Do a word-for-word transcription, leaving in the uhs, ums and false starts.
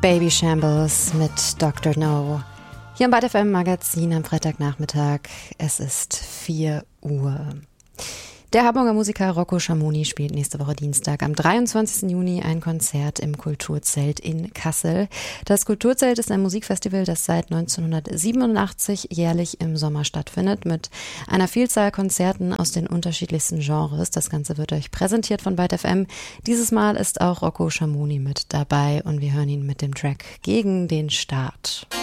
Baby Shambles mit Doktor No. Hier im ByteFM Magazin am Freitagnachmittag. Es ist vier Uhr. Der Hamburger Musiker Rocco Schamoni spielt nächste Woche Dienstag am dreiundzwanzigsten Juni ein Konzert im Kulturzelt in Kassel. Das Kulturzelt ist ein Musikfestival, das seit neunzehnhundertsiebenundachtzig jährlich im Sommer stattfindet, mit einer Vielzahl Konzerten aus den unterschiedlichsten Genres. Das Ganze wird euch präsentiert von ByteFM. Dieses Mal ist auch Rocco Schamoni mit dabei und wir hören ihn mit dem Track Gegen den Staat.